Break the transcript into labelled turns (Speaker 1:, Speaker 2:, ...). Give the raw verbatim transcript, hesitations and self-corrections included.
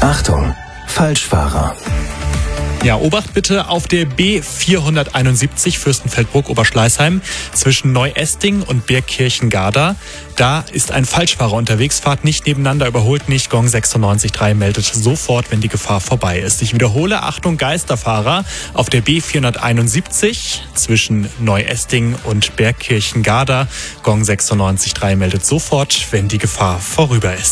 Speaker 1: Achtung, Falschfahrer.
Speaker 2: Ja, Obacht bitte auf der B vierhunderteinundsiebzig Fürstenfeldbruck-Oberschleißheim zwischen Neu-Esting und Bergkirchen-Garda. Da ist ein Falschfahrer unterwegs. Fahrt nicht nebeneinander, überholt nicht. Gong sechsundneunzig Komma drei meldet sofort, wenn die Gefahr vorbei ist. Ich wiederhole, Achtung Geisterfahrer auf der B vierhunderteinundsiebzig zwischen Neu-Esting und Bergkirchen-Garda. Gong sechsundneunzig Komma drei meldet sofort, wenn die Gefahr vorüber ist.